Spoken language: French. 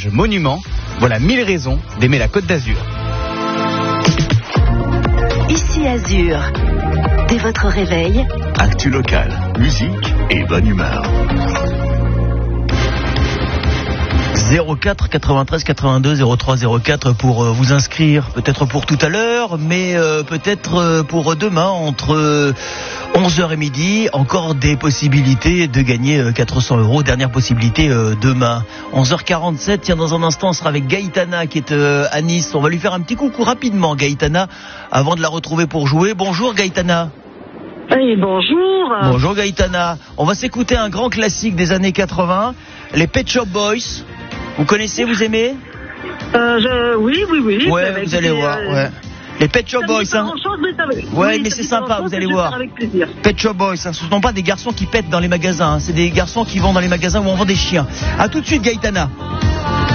plage monument. Voilà 1000 raisons d'aimer la Côte d'Azur. Ici Azur. Dès votre réveil, actu local, musique et bonne humeur. 04 93 82 03 04 pour vous inscrire, peut-être pour tout à l'heure, mais peut-être pour demain entre 11h et midi. Encore des possibilités de gagner 400 €. Dernière possibilité demain. 11h47, tiens, dans un instant, on sera avec Gaëtana qui est à Nice. On va lui faire un petit coucou rapidement, Gaëtana, avant de la retrouver pour jouer. Bonjour Gaëtana. Oui, bonjour. Bonjour Gaëtana. On va s'écouter un grand classique des années 80, les Pet Shop Boys. Vous connaissez, vous aimez ? Oui. Ouais, vous allez voir, ouais. Les Pet Shop Boys, hein. Ouais, mais c'est sympa, vous allez voir. Avec plaisir. Pet Shop Boys, hein. Ce ne sont pas des garçons qui pètent dans les magasins, hein. C'est des garçons qui vont dans les magasins où on vend des chiens. À tout de suite, Gaëtana.